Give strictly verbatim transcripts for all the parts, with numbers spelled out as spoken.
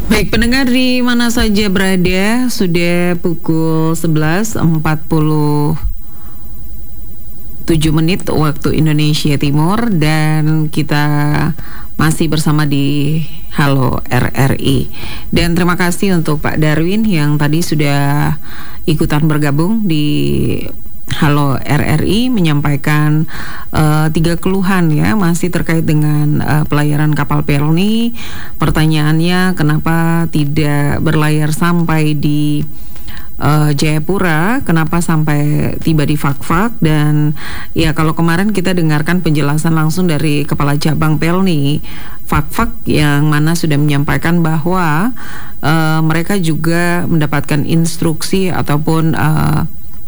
Baik pendengar di mana saja berada, sudah pukul sebelas empat puluh tujuh menit waktu Indonesia Timur dan kita masih bersama di Halo R R I. Dan terima kasih untuk Pak Darwin yang tadi sudah ikutan bergabung di Halo R R I menyampaikan uh, tiga keluhan ya masih terkait dengan uh, pelayaran kapal Pelni. Pertanyaannya kenapa tidak berlayar sampai di uh, Jayapura, kenapa sampai tiba di Fak-Fak, dan ya kalau kemarin kita dengarkan penjelasan langsung dari Kepala Cabang Pelni Fak-Fak yang mana sudah menyampaikan bahwa uh, mereka juga mendapatkan instruksi ataupun uh,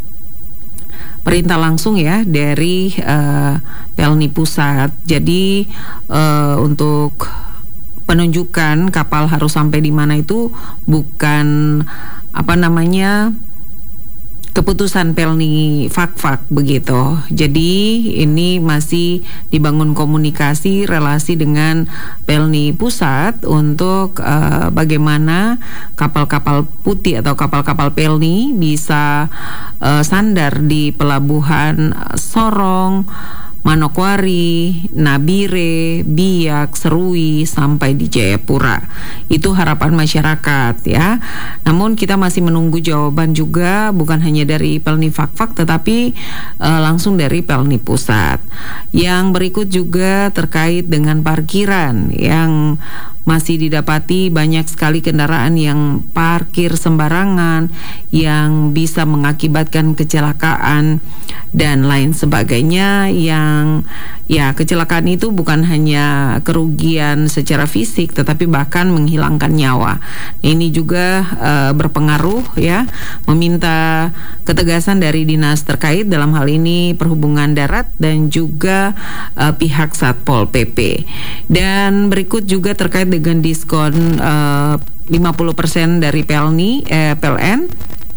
perintah langsung ya dari uh, Pelni Pusat. Jadi uh, untuk penunjukan kapal harus sampai di mana itu bukan apa namanya keputusan Pelni Fak-Fak begitu. Jadi ini masih dibangun komunikasi relasi dengan Pelni Pusat untuk uh, bagaimana kapal-kapal putih atau kapal-kapal Pelni bisa uh, sandar di pelabuhan Sorong, Manokwari, Nabire, Biak, Serui sampai di Jayapura. Itu harapan masyarakat ya. Namun kita masih menunggu jawaban juga bukan hanya dari Pelni Fak-Fak tetapi uh, langsung dari Pelni Pusat. Yang berikut juga terkait dengan parkiran yang masih didapati banyak sekali kendaraan yang parkir sembarangan yang bisa mengakibatkan kecelakaan dan lain sebagainya, yang ya kecelakaan itu bukan hanya kerugian secara fisik tetapi bahkan menghilangkan nyawa. Ini juga uh, berpengaruh ya, meminta ketegasan dari dinas terkait dalam hal ini Perhubungan Darat dan juga uh, pihak Satpol P P. Dan berikut juga terkait dengan diskon uh, lima puluh persen dari Pelni eh, P L N.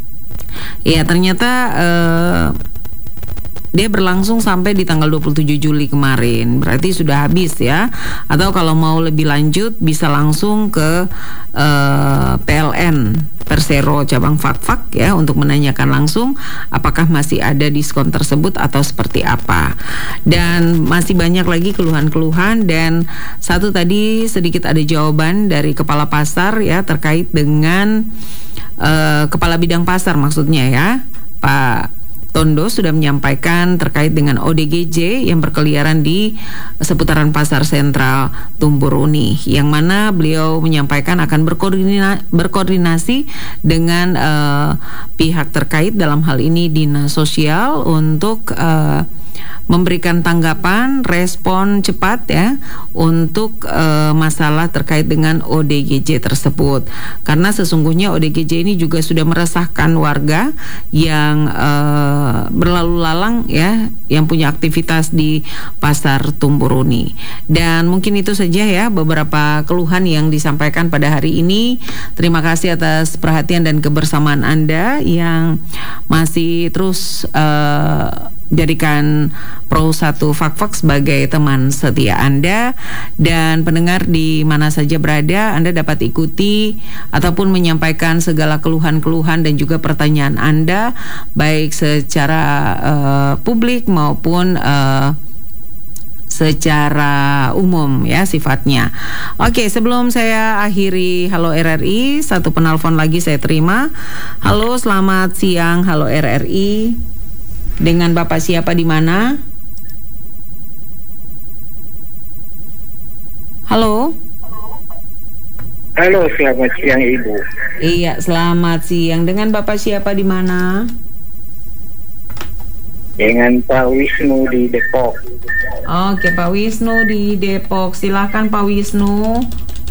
Ya ternyata uh, dia berlangsung sampai di tanggal dua puluh tujuh Juli kemarin. Berarti sudah habis ya. Atau kalau mau lebih lanjut bisa langsung ke uh, P L N Persero cabang Fak-Fak ya untuk menanyakan langsung apakah masih ada diskon tersebut atau seperti apa. Dan masih banyak lagi keluhan-keluhan, dan satu tadi sedikit ada jawaban dari Kepala Pasar ya terkait dengan uh, Kepala Bidang Pasar maksudnya ya, Pak Tondo sudah menyampaikan terkait dengan O D G J yang berkeliaran di seputaran Pasar Sentral Tumburuni, yang mana beliau menyampaikan akan berkoordina, berkoordinasi dengan uh, pihak terkait dalam hal ini Dinas Sosial untuk uh, memberikan tanggapan respon cepat ya untuk uh, masalah terkait dengan O D G J tersebut, karena sesungguhnya O D G J ini juga sudah meresahkan warga yang uh, berlalu lalang ya, yang punya aktivitas di Pasar Tumburuni. Dan mungkin itu saja ya beberapa keluhan yang disampaikan pada hari ini. Terima kasih atas perhatian dan kebersamaan Anda yang masih terus uh, jadikan Pro satu Fak-Fak sebagai teman setia Anda. Dan pendengar di mana saja berada, Anda dapat ikuti ataupun menyampaikan segala keluhan-keluhan dan juga pertanyaan Anda baik secara uh, publik maupun uh, secara umum ya sifatnya. Oke, sebelum saya akhiri Halo R R I, satu penelpon lagi saya terima. Halo, selamat siang Halo R R I. Dengan Bapak siapa di mana? Halo? Halo, selamat siang Ibu. Iya, selamat siang. Dengan Bapak siapa di mana? Dengan Pak Wisnu di Depok. Oke, Pak Wisnu di Depok. Silakan Pak Wisnu.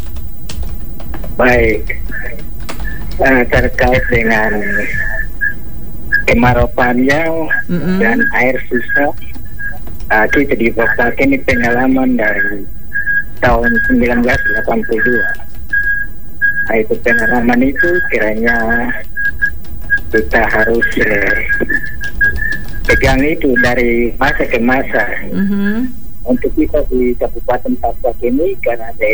Baik. Nah, terkait dengan kemarau panjang mm-hmm. dan air susah, uh, kita di Fak-Fak ini pengalaman dari tahun sembilan belas delapan puluh dua. Nah, itu pengalaman itu kiranya kita harus eh, pegang itu dari masa ke masa. Mm-hmm. Untuk kita di Kabupaten Fak-Fak ini karena ada